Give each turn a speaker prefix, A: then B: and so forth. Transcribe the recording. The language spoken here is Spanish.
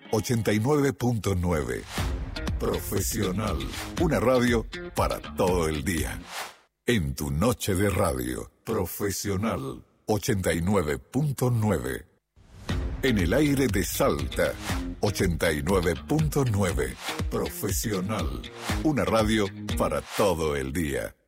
A: 89.9. Profesional. Una radio para todo el día. En tu noche de radio. Profesional. 89.9. En el aire de Salta. 89.9. Profesional. Una radio para todo el día.